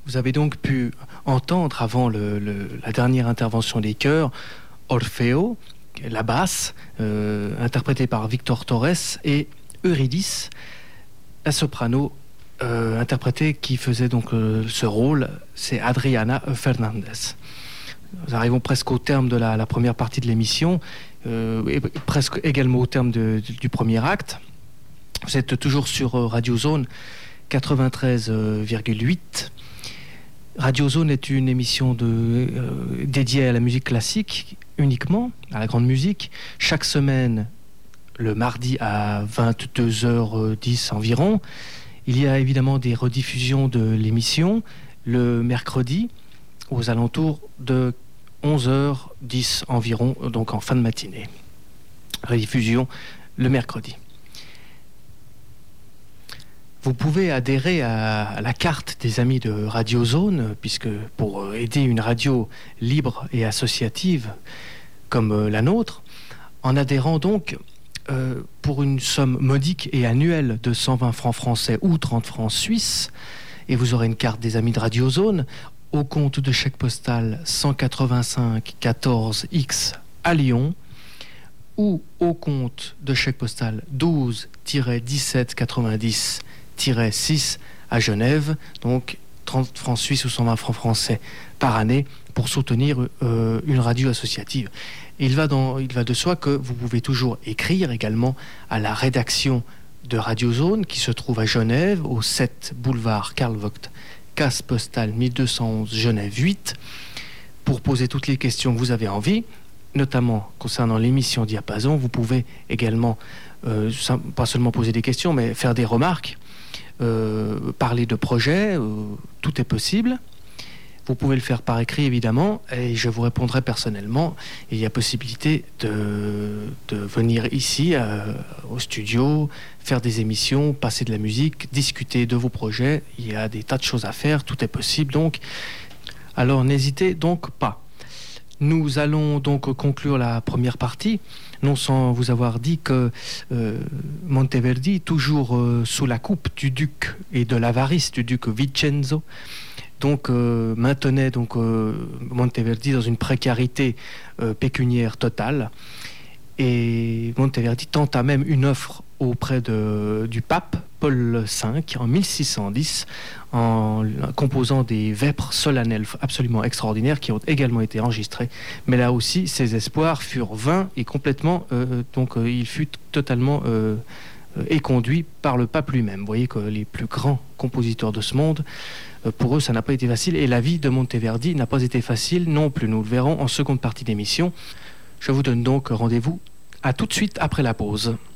Vous avez donc pu entendre avant la dernière intervention des chœurs Orfeo, la basse, interprétée par Victor Torres, et Eurydice, la soprano, interprétée qui faisait donc ce rôle, c'est Adriana Fernandez. Nous arrivons presque au terme de la première partie de l'émission, et presque également au terme du premier acte. Vous êtes toujours sur Radio Zone 93,8. Radio Zone est une émission dédiée à la musique classique uniquement, à la grande musique. Chaque semaine, le mardi à 22h10 environ. Il y a évidemment des rediffusions de l'émission le mercredi aux alentours de 11h10 environ, donc en fin de matinée. Rediffusion le mercredi. Vous pouvez adhérer à la carte des amis de Radio Zone, puisque pour aider une radio libre et associative comme la nôtre, en adhérant donc pour une somme modique et annuelle de 120 francs français ou 30 francs suisses, et vous aurez une carte des amis de Radio Zone au compte de chèque postal 185 14X à Lyon, ou au compte de chèque postal 12-1790 6 à Genève, donc 30 francs suisses ou 120 francs français par année pour soutenir une radio associative. Et il va de soi que vous pouvez toujours écrire également à la rédaction de Radio Zone qui se trouve à Genève, au 7 boulevard Karl Vogt, case postale 1211 Genève 8, pour poser toutes les questions que vous avez envie, notamment concernant l'émission Diapason. Vous pouvez également, pas seulement poser des questions, mais faire des remarques, parler de projets, tout est possible. Vous pouvez le faire par écrit évidemment, et je vous répondrai personnellement. Il y a possibilité de venir ici au studio, faire des émissions, passer de la musique, discuter de vos projets. Il y a des tas de choses à faire, tout est possible donc. Alors n'hésitez donc pas. Nous allons donc conclure la première partie, non sans vous avoir dit que Monteverdi, toujours sous la coupe du duc et de l'avarice du duc Vincenzo, donc maintenait donc Monteverdi dans une précarité pécuniaire totale. Et Monteverdi tenta même une offre auprès du pape Paul V en 1610 en composant des vêpres solennelles absolument extraordinaires qui ont également été enregistrés. Mais là aussi, ses espoirs furent vains et complètement, il fut totalement éconduit par le pape lui-même. Vous voyez que les plus grands compositeurs de ce monde, pour eux, ça n'a pas été facile. Et la vie de Monteverdi n'a pas été facile non plus. Nous le verrons en seconde partie d'émission. Je vous donne donc rendez-vous à tout de suite après la pause.